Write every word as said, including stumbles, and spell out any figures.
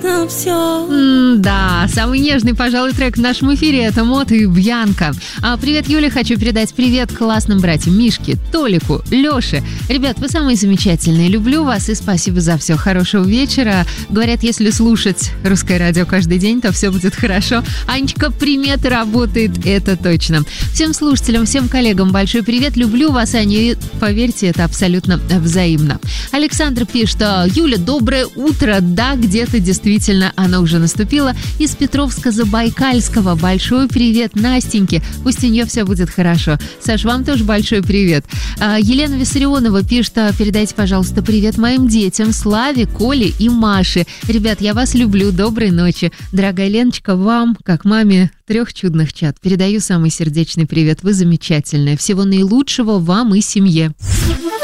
на все. Да, самый нежный, пожалуй, трек в нашем эфире — это Мот и Бьянка. А, привет, Юля, хочу передать привет классным братьям Мишке, Толику, Лёше. Ребят, вы самые замечательные, люблю вас и спасибо за все. Хорошего вечера. Говорят, если слушать русское радио каждый день, то все будет хорошо. Анечка, примета работает, это точно. Всем слушателям, всем коллегам большой привет, люблю вас, Аня, и поверьте, это абсолютно взаимно. Александр пишет: Юля, доброе утро. Да, где-то действительно оно уже наступило. Из Петровска-Забайкальского большой привет Настеньке. Пусть у нее все будет хорошо. Саш, вам тоже большой привет. Елена Виссарионова пишет: передайте, пожалуйста, привет моим детям Славе, Коле и Маше. Ребят, я вас люблю. Доброй ночи. Дорогая Леночка, вам, как маме трех чудных чад, передаю самый сердечный привет. Вы замечательная. Всего наилучшего вам и семье.